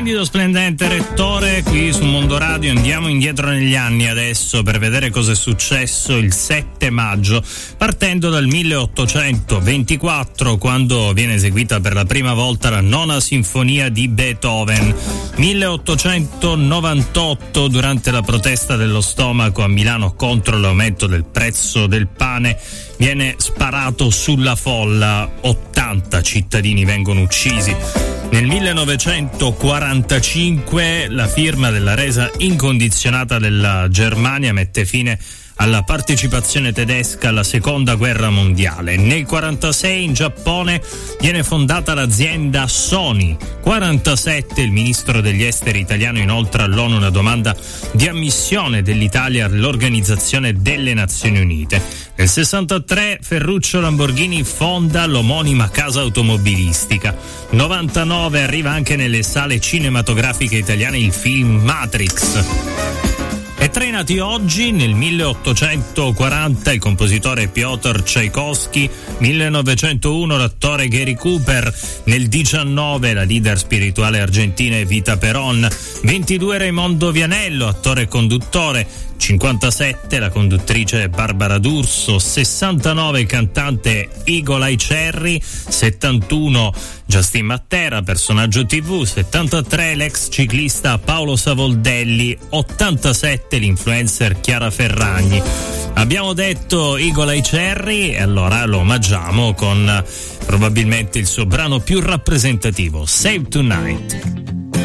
Splendido, splendente Rettore qui su Mondo Radio. Andiamo indietro negli anni adesso per vedere cosa è successo il 7 maggio, partendo dal 1824, quando viene eseguita per la prima volta la nona sinfonia di Beethoven. 1898, durante la protesta dello stomaco a Milano contro l'aumento del prezzo del pane, viene sparato sulla folla, 80 cittadini vengono uccisi. Nel 1945 la firma della resa incondizionata della Germania mette fine alla partecipazione tedesca alla seconda guerra mondiale. Nel 1946 in Giappone viene fondata l'azienda Sony. 47 il ministro degli esteri italiano inoltra all'ONU una domanda di ammissione dell'Italia all'Organizzazione delle Nazioni Unite. Nel 63 Ferruccio Lamborghini fonda l'omonima casa automobilistica. 99 arriva anche nelle sale cinematografiche italiane il film Matrix. E tra i nati oggi, nel 1840 il compositore Piotr Tchaikovsky, 1901 l'attore Gary Cooper, nel 19 la leader spirituale argentina Evita Peron, 22 Raimondo Vianello, attore e conduttore, 57 la conduttrice Barbara D'Urso, 69 il cantante Eagle Eye Cherry, 71 Justin Matera, personaggio TV, 73 l'ex ciclista Paolo Savoldelli, 87 l'influencer Chiara Ferragni. Abbiamo detto Eagle Eye Cherry e allora lo omaggiamo con probabilmente il suo brano più rappresentativo, Save Tonight.